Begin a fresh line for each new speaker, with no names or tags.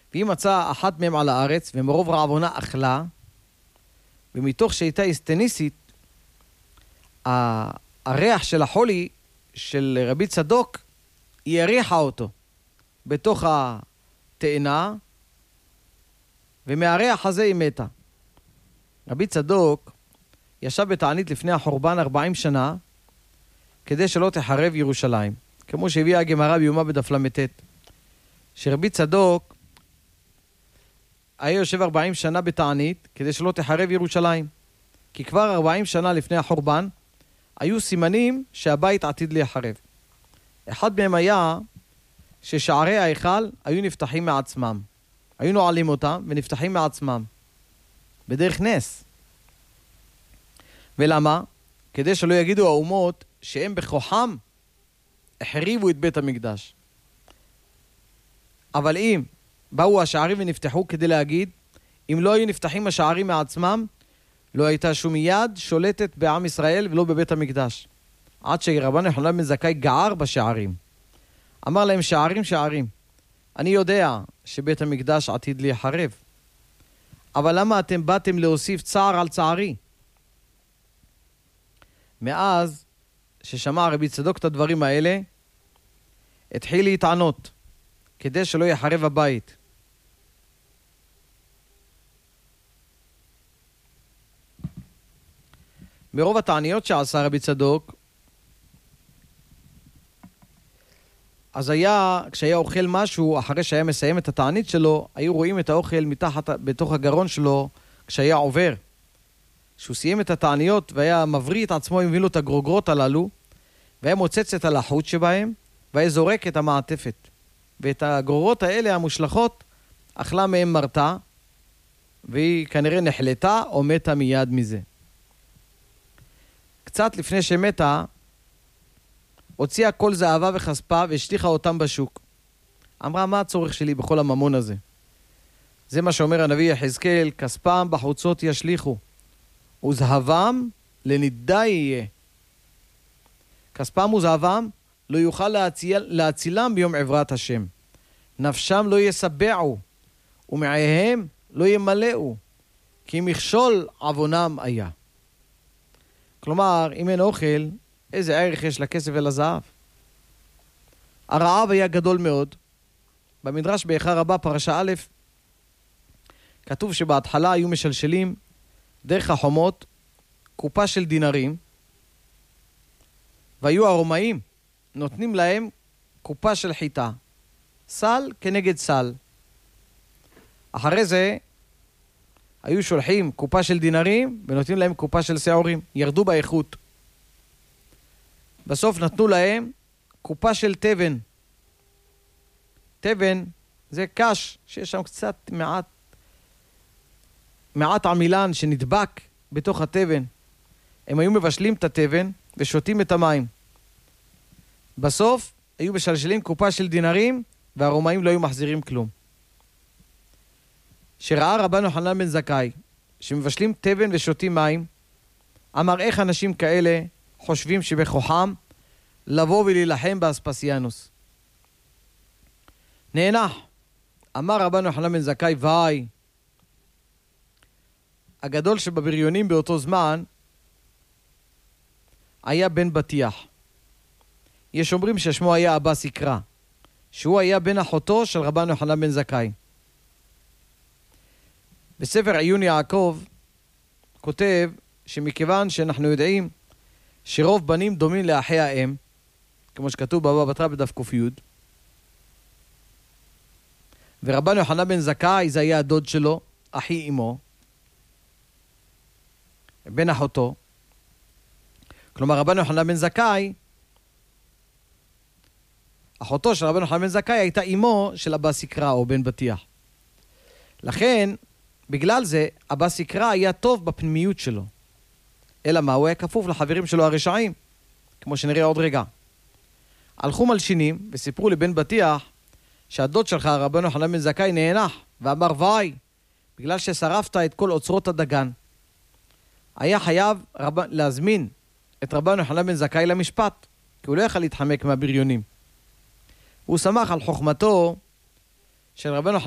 והיא מצאה אחת מהם על הארץ, ומרוב רעבונה אכלה, ומתוך שהייתה אסטניסית, הריח של החולי של רבי צדוק, היא הריחה אותו בתוך התאנה, ומהריח הזה היא מתה. רבי צדוק ישב בתענית לפני החורבן 40 שנה, כדי שלא תחרב ירושלים. כמו שהביאה הגמרא ביומה בדף ל"ט, שרבי צדוק היה יושב 40 שנה בתענית, כדי שלא תחרב ירושלים. כי כבר 40 שנה לפני החורבן, היו סימנים שהבית עתיד להיחרב. אחד מהם היה ששערי ההיכל היו נפתחים מעצמם. היו נועלים אותם ונפתחים מעצמם. בדרך נס. ולמה? כדי שלא יגידו האומות שהם בכוחם החריבו את בית המקדש. אבל אם באו השערים ונפתחו, כדי להגיד, אם לא היו נפתחים השערים מעצמם, לא הייתה שום יד שולטת בעם ישראל ולא בבית המקדש. עד שרבן יוחנן בן זכאי גער בשערים. אמר להם, שערים, שערים, אני יודע שבית המקדש עתיד להיחרב. אבל למה אתם באתם להוסיף צער על צערי? מאז ששמע רבי צדוק את הדברים האלה, התחיל להתענות, כדי שלא יחרב הבית. מרוב התעניות שעשה רבי צדוק, אז כשהיה אוכל משהו, אחרי שהיה מסיים את התענית שלו, היו רואים את האוכל בתוך הגרון שלו, כשהיה עובר. כשהוא סיים את התעניות והיה מבריא את עצמו, הביא לו את הגרוגרות הללו, והיה מוצץ את הלחות שבהם, והיה זורק את המעטפת. ואת הגרורות האלה המושלכות, אכלה מהם מרתה, והיא כנראה נחלטה או מתה מיד מזה. קצת לפני שמתה, הוציאה כל זהבה וכספה והשליחה אותם בשוק. אמרה, מה הצורך שלי בכל הממון הזה? זה מה שאומר הנביא יחזקאל, כספם בחוצות ישליכו, וזהבם לנידה יהיה. כספם וזהבם לא יוכל להצילם ביום עברת השם. נפשם לא יסבעו, ומעיהם לא ימלאו, כי מכשול עוונם היה. כלומר, אם אין אוכל, איזה ערך יש לכסף ולזהב? הרעב היה גדול מאוד. במדרש באיכה רבה, פרשה א', כתוב שבהתחלה היו משלשלים דרך החומות קופה של דינרים, והיו הרומאים נותנים להם קופה של חיטה, סל כנגד סל. אחרי זה היו שולחים קופה של דינרים ונותנים להם קופה של שעורים, ירדו באיכות. בסוף נתנו להם קופה של תבן. תבן זה קש שיש שם קצת מעט עמילן שנדבק בתוך התבן. הם היו מבשלים את התבן ושותים את המים. בסוף היו משלשלים קופה של דינרים, והרומאים לא היו מחזירים כלום. שראה רבן יוחנן בן זכאי שמבשלים תבן ושותים מים, אמר, איך אנשים כאלה חושבים שבכוחם לבוא ולהילחם באספסיאנוס? נאנח. אמר רבן יוחנן בן זכאי, ואי, הגדול שבבריונים באותו זמן היה בן בטיח. יש אומרים ששמו היה אבא סיקרא, שהוא היה בן אחותו של רבן יוחנן בן זכאי. בספר עיון יעקב כותב שמכיוון שאנחנו יודעים שרוב בנים דומים לאחי האם, כמו שכתוב בבבא בתרא בדף ק"י, ורבן יוחנן בן זכאי זה היה הדוד שלו, אחי אמו, בן אחותו. כלומר רבן יוחנן בן זכאי, אחותו של רבן יוחנן בן זכאי הייתה אמו של אבא סיקרא או בן בטיח. לכן בגלל זה אבא סיקרא היה טוב בפנימיות שלו. אלא מה? הוא היה כפוף לחברים שלו הרשעים, כמו שנראה עוד רגע. הלכו מלשינים וסיפרו לבן בטיח שהדוד שלך רבן יוחנן בן זכאי נאנח, ואמר, ואי, בגלל ששרפת את כל אוצרות הדגן. היה חייב להזמין את רבן יוחנן בן זכאי למשפט, כי הוא לא יכל להתחמק מהבריונים. הוא שמח על חוכמתו של רבן יוחנן